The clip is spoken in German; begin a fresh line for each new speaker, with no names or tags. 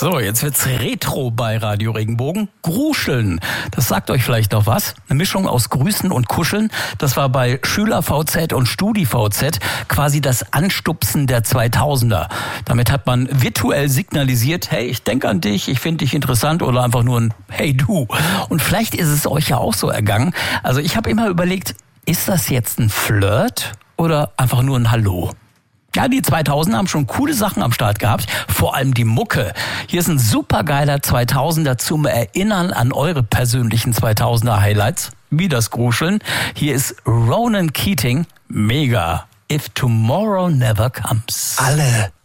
So, jetzt wird's Retro bei Radio Regenbogen. Gruscheln, das sagt euch vielleicht noch was. Eine Mischung aus Grüßen und Kuscheln. Das war bei SchülerVZ und StudiVZ quasi das Anstupsen der 2000er. Damit hat man virtuell signalisiert, hey, ich denke an dich, ich finde dich interessant oder einfach nur ein Hey du. Und vielleicht ist es euch ja auch so ergangen. Also ich habe immer überlegt, ist das jetzt ein Flirt oder einfach nur ein Hallo? Ja, die 2000er haben schon coole Sachen am Start gehabt, vor allem die Mucke. Hier ist ein supergeiler 2000er zum Erinnern an eure persönlichen 2000er Highlights, wie das Gruscheln. Hier ist Ronan Keating, mega. If Tomorrow Never Comes.
Alle